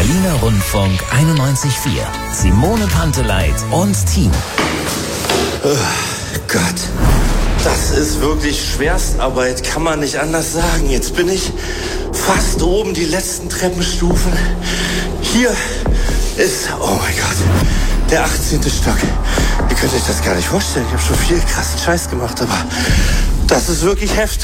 Berliner Rundfunk 91.4. Simone Panteleit und Team. Oh Gott, das ist wirklich Schwerstarbeit, kann man nicht anders sagen. Jetzt bin ich fast oben, die letzten Treppenstufen. Hier ist, oh mein Gott, der 18. Stock. Ihr könnt euch das gar nicht vorstellen. Ich habe schon viel krassen Scheiß gemacht, aber das ist wirklich heftig.